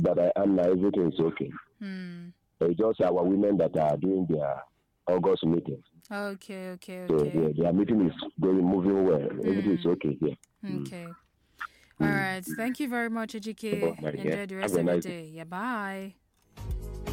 that I am now, everything is okay. It's just our women that are doing their August meeting. Okay. So yeah, their meeting is moving well. Everything is okay here. Okay. All right. Thank you very much, Ejike. Enjoy the rest of your day. Yeah, bye.